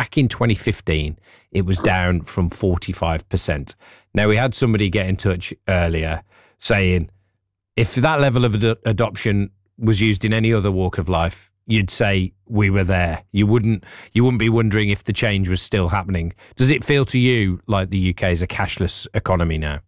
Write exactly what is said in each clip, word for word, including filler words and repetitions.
back in twenty fifteen, it was down from forty-five percent. Now, we had somebody get in touch earlier saying if that level of ad- adoption was used in any other walk of life, you'd say we were there. You wouldn't you wouldn't be wondering if the change was still happening. Does it feel to you like the U K is a cashless economy now?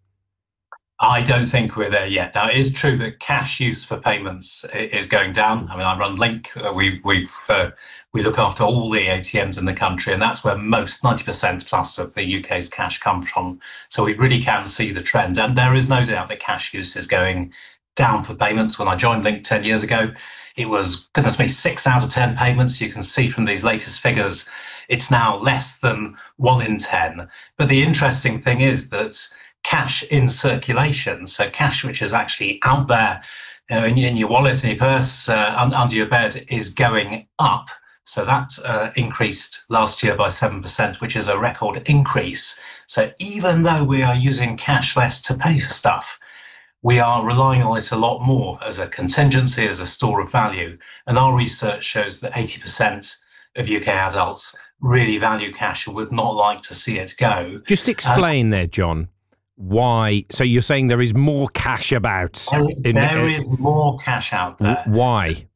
I don't think we're there yet. Now, it is true that cash use for payments is going down. I mean, I run Link. We we uh, we look after all the A T Ms in the country, and that's where most ninety percent plus of the U K's cash comes from. So we really can see the trend, and there is no doubt that cash use is going down for payments. When I joined Link ten years ago, it was, goodness me, six out of ten payments. You can see from these latest figures, it's now less than one in ten. But the interesting thing is that cash in circulation, so cash which is actually out there, you know, in, in your wallet, in your purse, uh, un, under your bed, is going up. So that uh, increased last year by seven percent, which is a record increase. So even though we are using cash less to pay for stuff, we are relying on it a lot more as a contingency, as a store of value. And our research shows that eighty percent of U K adults really value cash and would not like to see it go. Just explain uh, there, John. Why? So you're saying there is more cash about? There, in, there uh, is more cash out there. Why?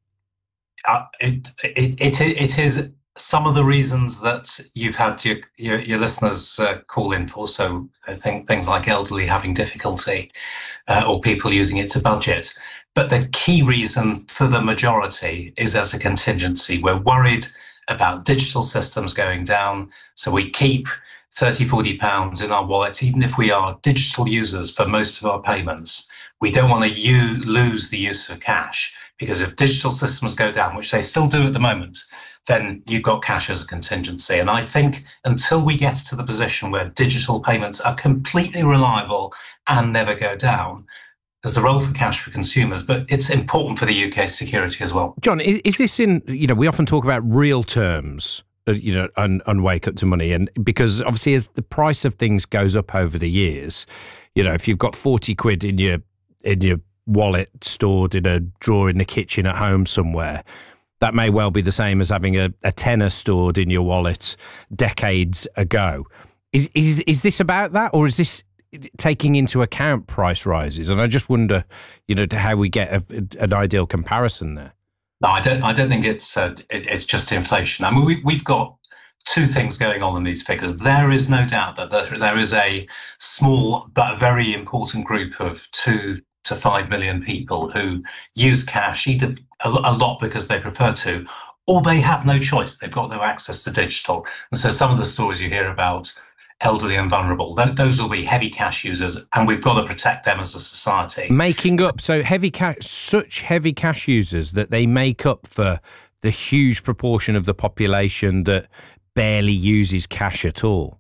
Uh, it, it, it, it is some of the reasons that you've had your, your, your listeners uh, call in for. So I think things like elderly having difficulty uh, or people using it to budget. But the key reason for the majority is as a contingency. We're worried about digital systems going down. So we keep thirty, forty pounds in our wallets, even if we are digital users for most of our payments. We don't want to u- lose the use of cash, because if digital systems go down, which they still do at the moment, then you've got cash as a contingency. And I think until we get to the position where digital payments are completely reliable and never go down, there's a role for cash for consumers, but it's important for the U K's security as well. John, is, is this in, you know, we often talk about real terms, you know, and, and wake up to money. And because obviously as the price of things goes up over the years, you know, if you've got forty quid in your, in your wallet stored in a drawer in the kitchen at home somewhere, that may well be the same as having a, a tenner stored in your wallet decades ago. Is, is, is this about that, or is this taking into account price rises? And I just wonder, you know, how we get a, an ideal comparison there. No, I don't. I don't think it's uh, it, it's just inflation. I mean, we, we've got two things going on in these figures. There is no doubt that there, there is a small but very important group of two to five million people who use cash either a, a lot because they prefer to, or they have no choice. They've got no access to digital. And so some of the stories you hear about elderly and vulnerable, th- those will be heavy cash users, and we've got to protect them as a society. Making up, so heavy cash, such heavy cash users that they make up for the huge proportion of the population that barely uses cash at all.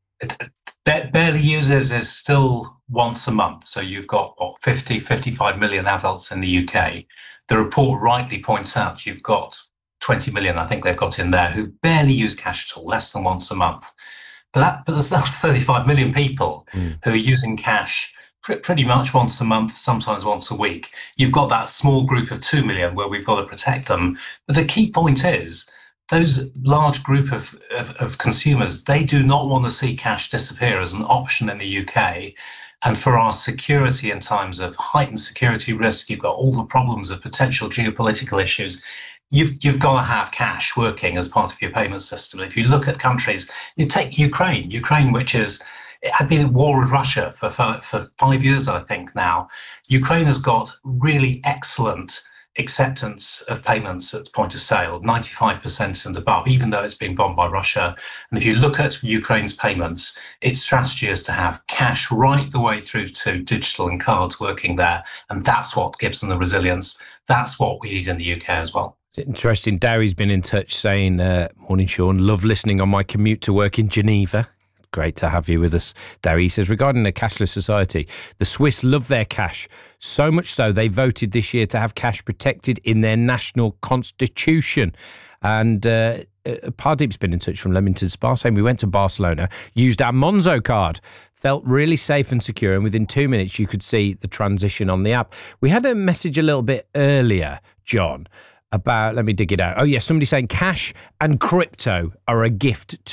Ba- barely uses is still once a month. So you've got what, fifty, fifty-five million adults in the U K. The report rightly points out you've got twenty million, I think they've got in there, who barely use cash at all, less than once a month. But, that, but there's now thirty-five million people mm. who are using cash pr- pretty much once a month, sometimes once a week. You've got that small group of two million where we've got to protect them. But the key point is, those large group of, of, of consumers, they do not want to see cash disappear as an option in the U K. And for our security in times of heightened security risk, you've got all the problems of potential geopolitical issues. You've, you've got to have cash working as part of your payment system. If you look at countries, you take Ukraine, Ukraine, which is, it had been at war with Russia for, for, for five years, I think now. Ukraine has got really excellent acceptance of payments at the point of sale, ninety-five percent and above, even though it's being bombed by Russia. And if you look at Ukraine's payments, its strategy is to have cash right the way through to digital and cards working there. And that's what gives them the resilience. That's what we need in the U K as well. It's interesting. Darry's been in touch saying, uh, morning, Sean, love listening on my commute to work in Geneva. Great to have you with us, Darry. He says, regarding a cashless society, the Swiss love their cash, so much so they voted this year to have cash protected in their national constitution. And uh, Pardeep's been in touch from Leamington Spa saying, we went to Barcelona, used our Monzo card, felt really safe and secure, and within two minutes you could see the transition on the app. We had a message a little bit earlier, John, about, let me dig it out. Oh, yeah, somebody saying cash and crypto are a gift